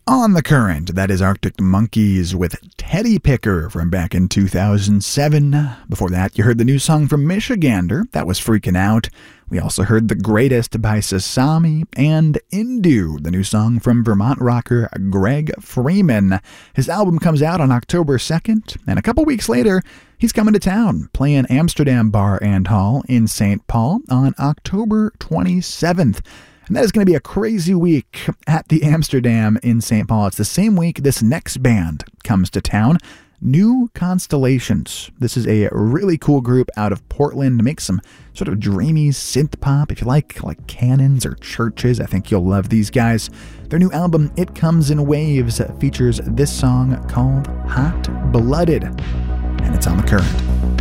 On the Current, that is Arctic Monkeys with Teddy Picker from back in 2007. Before that, you heard the new song from Michigander, that was Freaking Out. We also heard The Greatest by Sasami and Indu, the new song from Vermont rocker Greg Freeman. His album comes out on October 2nd, and a couple weeks later, he's coming to town, playing Amsterdam Bar and Hall in St. Paul on October 27th. And that is going to be a crazy week at the Amsterdam in St. Paul. It's the same week this next band comes to town, New Constellations. This is a really cool group out of Portland. Makes some sort of dreamy synth pop. If you like cannons or churches, I think you'll love these guys. Their new album, It Comes in Waves, features this song called Hot Blooded. And it's on the Current.